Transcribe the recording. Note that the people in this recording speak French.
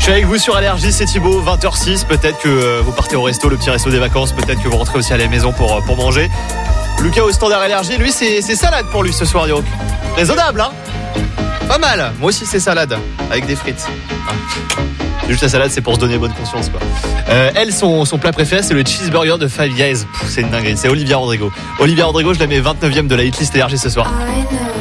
Je suis avec vous sur Allergie, c'est Thibaut, 20h06. Peut-être que vous partez au resto, le petit resto des vacances. Peut-être que vous rentrez aussi à la maison pour manger. Lucas au standard Allergie, lui, c'est salade pour lui ce soir, donc. Raisonnable, hein? Pas mal. Moi aussi, c'est salade avec des frites. Juste la salade, c'est pour se donner bonne conscience, quoi. Elle, son plat préféré, c'est le cheeseburger de Five Guys. C'est une dinguerie. C'est Olivia Rodrigo. Olivia Rodrigo, je la mets 29e de la hitlist Allergie ce soir.